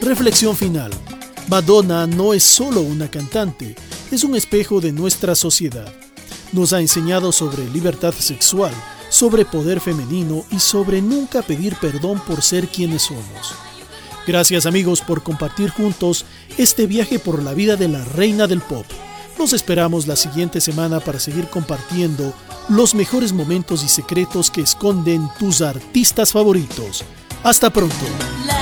Reflexión final. Madonna no es solo una cantante, es un espejo de nuestra sociedad. Nos ha enseñado sobre libertad sexual, sobre poder femenino y sobre nunca pedir perdón por ser quienes somos. Gracias amigos por compartir juntos este viaje por la vida de la reina del pop. Nos esperamos la siguiente semana para seguir compartiendo los mejores momentos y secretos que esconden tus artistas favoritos. Hasta pronto.